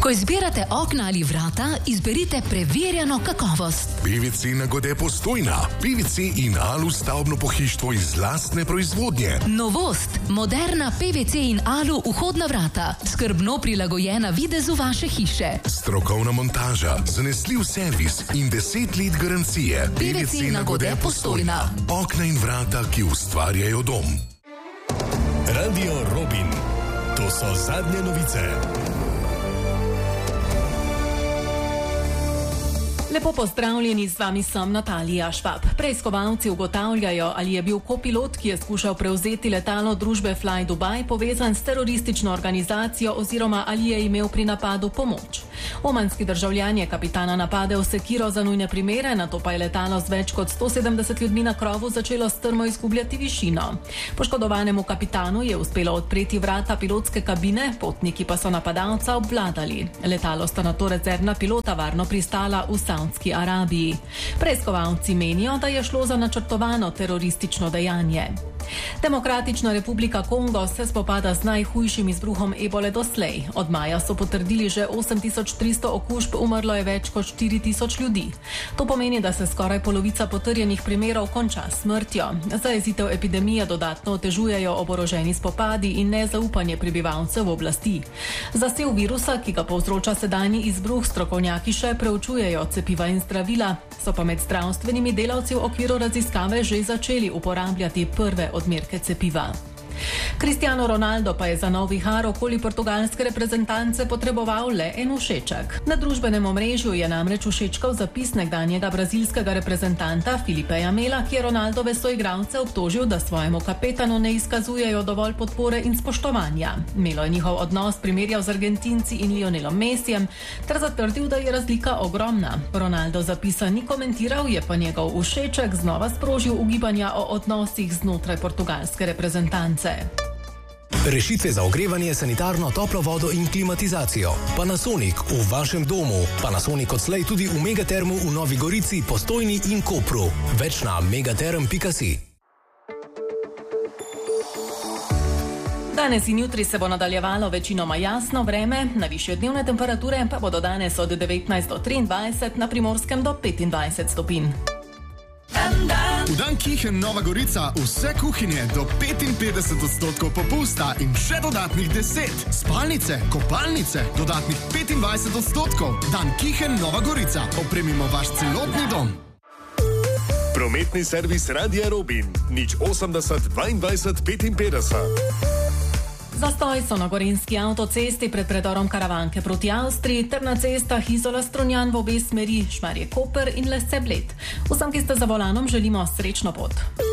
Ko izbirate okna ali vrata, izberite preverjeno kakovost. PVC Nagode Postojna. PVC in Alu stavbno pohištvo iz lastne proizvodnje. Novost. Moderna PVC in Alu vhodna vrata. Skrbno prilagojena videzu vaše hiše. Strokovna montaža, zanesljiv servis in 10 let garancije. PVC Nagode Postojna. Okna in vrata, ki ustvarjajo dom. Radio Robin. To so zadnje novice. Lepo pozdravljeni, z vami sem Natalija Švab. Preiskovalci ugotavljajo, ali je bil kopilot, ki je skušal prevzeti letalo družbe Fly Dubai, povezan s teroristično organizacijo oziroma ali je imel pri napadu pomoč. Omanski državljan je kapitana napadel sekiro za nujne primere, nato pa je letalo z več kot 170 ljudmi na krovu začelo strmo izgubljati višino. Poškodovanemu kapitanu je uspelo odpreti vrata pilotske kabine, potniki pa so napadalca obvladali. Letalo sta nato rezervna pilota varno pristala v Saudski Arabiji. Preiskovalci menijo, da je šlo za načrtovano teroristično dejanje. Demokratična republika Kongo se spopada z najhujšim izbruhom ebole doslej. Od maja so potrdili že 8300 okužb, umrlo je več kot 4000 ljudi. To pomeni, da se skoraj polovica potrjenih primerov konča s smrtjo. Zajezitev epidemije dodatno otežujejo oboroženi spopadi in nezaupanje prebivalcev v oblasti. Zasev virusa, ki ga povzroča sedanji izbruh, strokovnjaki še preučujejo cepiva in zdravila, so pa med zdravstvenimi delavci v okviru raziskave že začeli uporabljati prve odmerke cepiva. Cristiano Ronaldo pa je za nov vihar okoli portugalske reprezentance potreboval le en všeček. Na družbenem omrežju je namreč všečkal zapis nekdanjega brazilskega reprezentanta Filipeja Mela, ki je Ronaldove soigralce obtožil, da svojemu kapetanu ne izkazujejo dovolj podpore in spoštovanja. Melo je njihov odnos primerjal z Argentinci in Lionelom Messijem ter zatrdil, da je razlika ogromna. Ronaldo zapisa ni komentiral, je pa njegov všeček znova sprožil ugibanja o odnosih znotraj portugalske reprezentance. Rešitve za ogrevanje, sanitarno, toplo vodo in klimatizacijo. Panasonic v vašem domu. Panasonic odslej tudi v Megatermu v Novi Gorici, Postojni in Kopru. Več na megaterm.si. Danes in jutri se bo nadaljevalo večinoma jasno vreme, najvišje dnevne temperature pa bodo danes od 19 do 23, na Primorskem do 25 stopinj. V dan Kichen Nova Gorica vse kuhinje do 55% popusta in še dodatnih 10. Spalnice, kopalnice, dodatnih 25%. Dan Kichen Nova Gorica. Opremimo vaš celotni dom. Prometni servis Radia Robin. 080 22 55. Zastoj so na gorenjski avtocesti pred predorom Karavanke proti Avstriji ter na cestah Izola-Strunjan v obe smeri, Šmarje-Koper in Lesce-Bled. Vsem, ki ste za volanom, želimo srečno pot.